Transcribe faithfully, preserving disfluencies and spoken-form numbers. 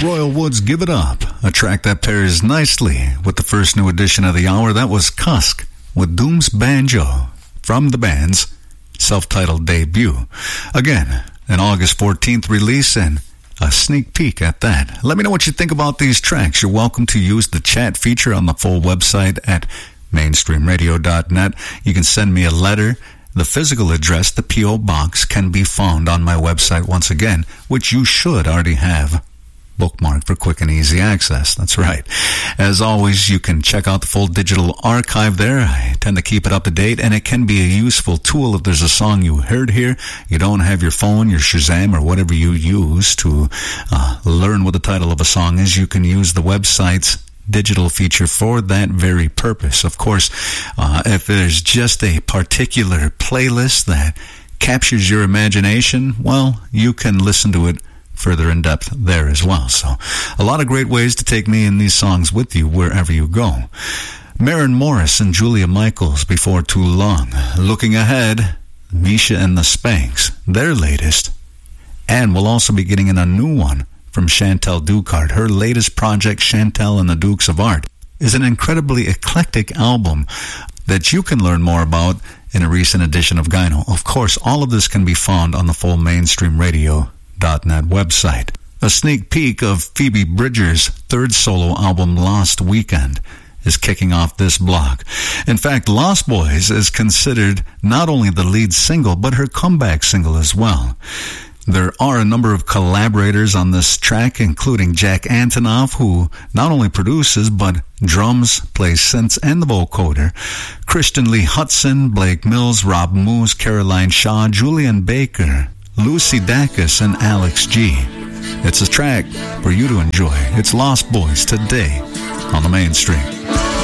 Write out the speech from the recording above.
Royal Woods, Give It Up, a track that pairs nicely with the first new edition of the hour. That was Cusk with Doom's Banjo from the band's self-titled debut. Again, an August fourteenth release and a sneak peek at that. Let me know what you think about these tracks. You're welcome to use the chat feature on the full website at mainstream radio dot net. You can send me a letter. The physical address, the P O box, can be found on my website once again, which you should already have bookmarked for quick and easy access. That's right. As always, you can check out the full digital archive there. I tend to keep it up to date, and it can be a useful tool if there's a song you heard here. You don't have your phone, your Shazam, or whatever you use to uh, learn what the title of a song is. You can use the website's digital feature for that very purpose. Of course, uh, if there's just a particular playlist that captures your imagination, well, you can listen to it further in depth there as well. So a lot of great ways to take me and these songs with you wherever you go. Maren Morris and Julia Michaels, Before Too Long. Looking ahead, Misha and the Spanks, their latest. And we'll also be getting in a new one from Chantel Ducard. Her latest project, Chantel and the Dukes of Art, is an incredibly eclectic album that you can learn more about in a recent edition of Gyno. Of course, all of this can be found on the full mainstream radio dot net website. A sneak peek of Phoebe Bridgers' third solo album, Lost Weekend, is kicking off this block. In fact, Lost Boys is considered not only the lead single, but her comeback single as well. There are a number of collaborators on this track, including Jack Antonoff, who not only produces, but drums, plays synths, and the vocoder. Christian Lee Hudson, Blake Mills, Rob Moose, Caroline Shaw, Julian Baker, Lucy Dacus, and Alex G. It's a track for you to enjoy. It's Lost Boys today on the Mainstream.